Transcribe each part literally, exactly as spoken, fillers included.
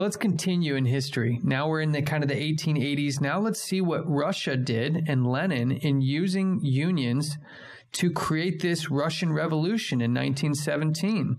Let's continue in history. Now we're in the kind of the eighteen eighties. Now let's see what Russia did and Lenin in using unions to create this Russian Revolution in nineteen seventeen.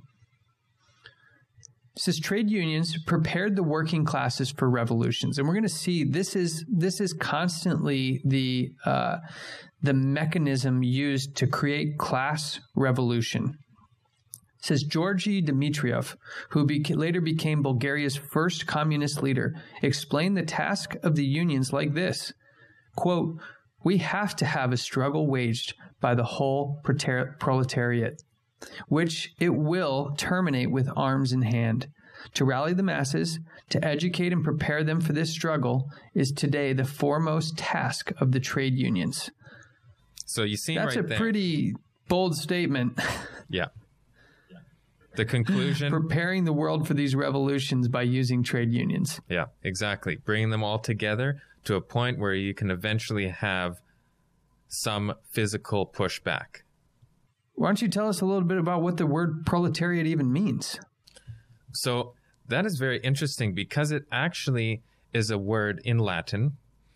It says trade unions prepared the working classes for revolutions, and we're going to see this is this is constantly the uh, the mechanism used to create class revolution. It says Georgy Dmitriev, who beca- later became Bulgaria's first communist leader, explained the task of the unions like this, quote, "We have to have a struggle waged by the whole proletariat, which it will terminate with arms in hand. To rally the masses, to educate and prepare them for this struggle is today the foremost task of the trade unions." So you see That's right a there. pretty bold statement. Yeah. The conclusion. Preparing the world for these revolutions by using trade unions. Yeah, exactly. Bringing them all together to a point where you can eventually have some physical pushback. Why don't you tell us a little bit about what the word proletariat even means? So that is very interesting because it actually is a word in Latin,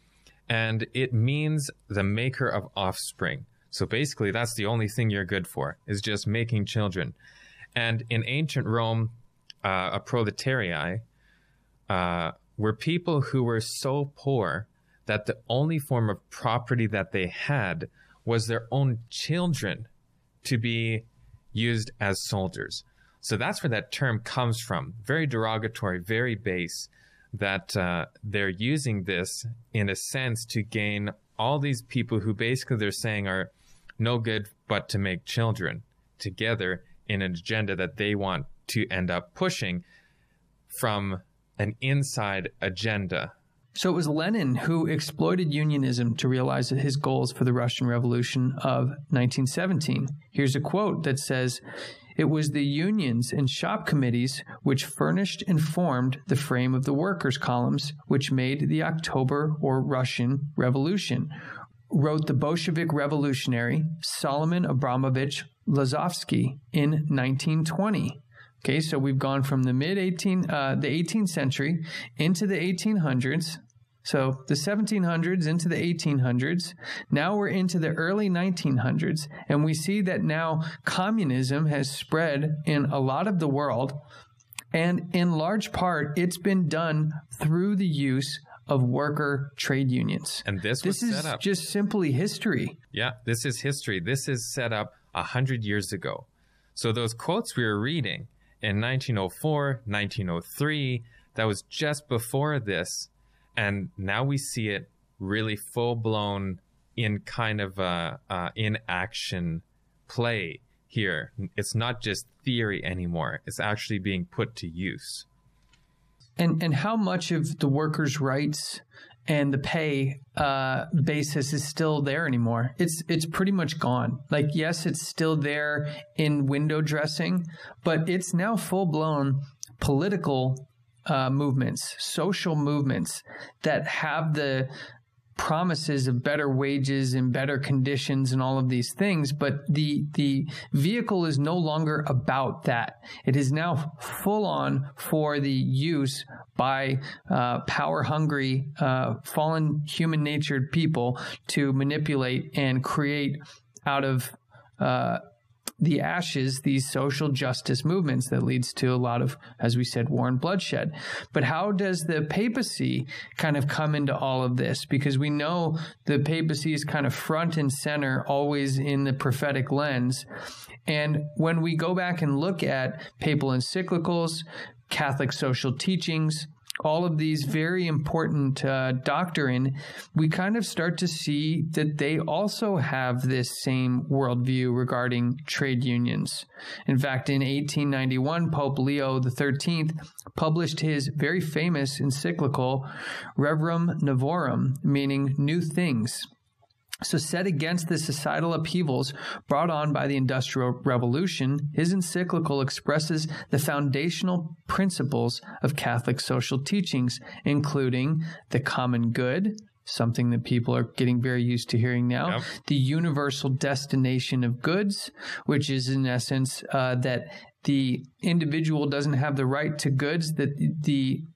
and it means the maker of offspring. So basically, that's the only thing you're good for, is just making children. And in ancient Rome, uh, a proletariat uh, were people who were so poor that the only form of property that they had was their own children to be used as soldiers. So that's where that term comes from. Very derogatory, very base, that uh, they're using this in a sense to gain all these people who basically they're saying are no good but to make children together in an agenda that they want to end up pushing from an inside agenda. So it was Lenin who exploited unionism to realize his goals for the Russian Revolution of nineteen seventeen. Here's a quote that says, "It was the unions and shop committees which furnished and formed the frame of the workers' columns which made the October or Russian Revolution," wrote the Bolshevik revolutionary Solomon Abramovich Lazovsky in nineteen twenty. Okay, so we've gone from the mid eighteen, uh, the eighteenth century into the eighteen hundreds. So the seventeen hundreds into the eighteen hundreds. Now we're into the early nineteen hundreds, and we see that now communism has spread in a lot of the world, and in large part, it's been done through the use of worker trade unions. And this was this set is up. just simply history. Yeah, this is history. This is set up a hundred years ago. So those quotes we were reading in nineteen oh four, nineteen oh three, that was just before this. And now we see it really full-blown in kind of a, uh, in-action play here. It's not just theory anymore. It's actually being put to use. And and how much of the workers' rights and the pay uh, basis is still there anymore? It's it's pretty much gone. Like, yes, it's still there in window dressing, but it's now full-blown political uh, movements, social movements that have the promises of better wages and better conditions and all of these things, but the the vehicle is no longer about that. It is now full on for the use by uh, power-hungry, uh, fallen human-natured people to manipulate and create out of uh, the ashes these social justice movements that leads to a lot of, as we said, war and bloodshed. But how does the papacy kind of come into all of this? Because we know the papacy is kind of front and center, always in the prophetic lens. And when we go back and look at papal encyclicals, Catholic social teachings, all of these very important uh, doctrine, we kind of start to see that they also have this same worldview regarding trade unions. In fact, in eighteen ninety-one, Pope Leo the thirteenth published his very famous encyclical, Rerum Novorum, meaning new things. So set against the societal upheavals brought on by the Industrial Revolution, his encyclical expresses the foundational principles of Catholic social teachings, including the common good, something that people are getting very used to hearing now, yep. The universal destination of goods, which is in essence uh, that the individual doesn't have the right to goods, that the